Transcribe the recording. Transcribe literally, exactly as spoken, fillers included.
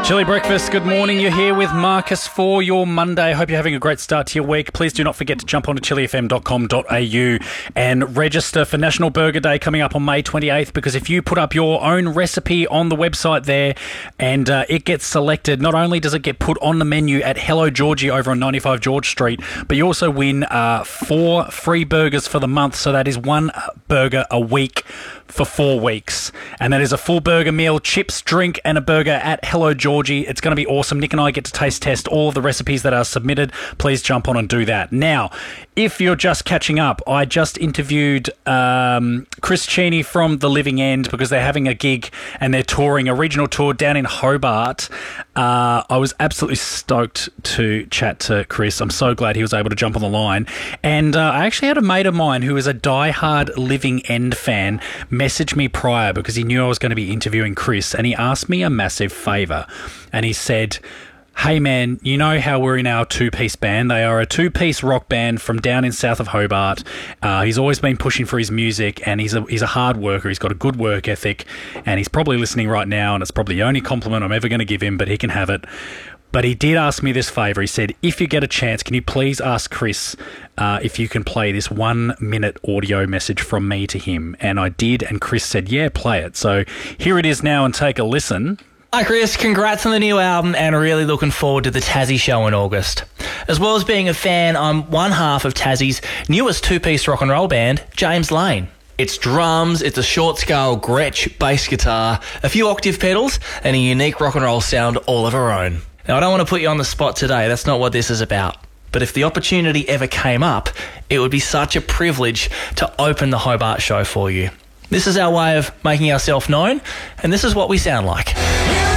Chili Breakfast, good morning. You're here with Marcus for your Monday. Hope you're having a great start to your week. Please do not forget to jump onto chili f m dot com dot a u and register for National Burger Day coming up on May twenty-eighth, because if you put up your own recipe on the website there and uh, it gets selected, not only does it get put on the menu at Hello Georgie over on ninety-five George Street, but you also win uh, four free burgers for the month. So that is one burger a week for four weeks. And that is a full burger meal, chips, drink, and a burger at Hello Georgie. It's going to be awesome. Nick and I get to taste test all of the recipes that are submitted. Please jump on and do that. Now, if you're just catching up, I just interviewed um, Chris Cheney from The Living End, because they're having a gig and they're touring a regional tour down in Hobart. Uh, I was absolutely stoked to chat to Chris. I'm so glad he was able to jump on the line. And uh, I actually had a mate of mine who is a diehard Living End fan message me prior, because he knew I was going to be interviewing Chris, and he asked me a massive favour. And he said, hey man, you know how we're in our two-piece band? They are a two-piece rock band from down in south of Hobart. Uh, he's always been pushing for his music, and he's a, he's a hard worker. He's got a good work ethic, and he's probably listening right now, and it's probably the only compliment I'm ever going to give him, but he can have it. But he did ask me this favour. He said, if you get a chance, can you please ask Chris uh, if you can play this one-minute audio message from me to him? And I did, and Chris said, yeah, play it. So here it is now, and take a listen. Hi Chris, congrats on the new album, and really looking forward to the Tassie show in August. As well as being a fan, I'm one half of Tassie's newest two-piece rock and roll band, James Lane. It's drums, it's a short-scale Gretsch bass guitar, a few octave pedals, and a unique rock and roll sound all of our own. Now, I don't want to put you on the spot today, that's not what this is about. But if the opportunity ever came up, it would be such a privilege to open the Hobart show for you. This is our way of making ourselves known, and this is what we sound like.